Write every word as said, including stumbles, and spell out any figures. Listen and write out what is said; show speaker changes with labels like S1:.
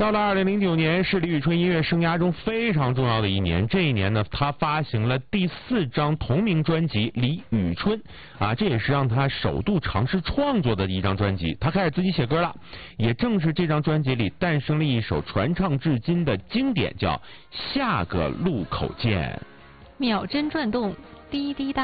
S1: 到了二零零九年，是李宇春音乐生涯中非常重要的一年。这一年呢，他发行了第四张同名专辑《李宇春》啊，这也是让他首度尝试创作的一张专辑。他开始自己写歌了，也正是这张专辑里诞生了一首传唱至今的经典，叫《下个路口见》。
S2: 秒针转动，滴滴答。